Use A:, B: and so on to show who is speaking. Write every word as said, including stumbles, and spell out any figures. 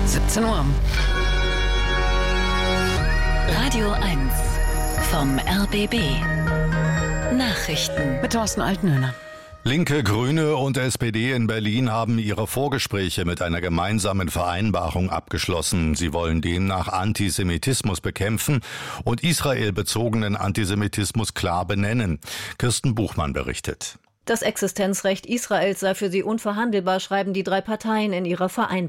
A: siebzehn Uhr.
B: Radio eins vom R B B. Nachrichten
A: Mit Thorsten Altenhöhner.
C: Linke, Grüne und S P D in Berlin haben ihre Vorgespräche mit einer gemeinsamen Vereinbarung abgeschlossen. Sie wollen demnach Antisemitismus bekämpfen und israelbezogenen Antisemitismus klar benennen. Kirsten Buchmann berichtet.
D: Das Existenzrecht Israels sei für sie unverhandelbar, schreiben die drei Parteien in ihrer Vereinbarung.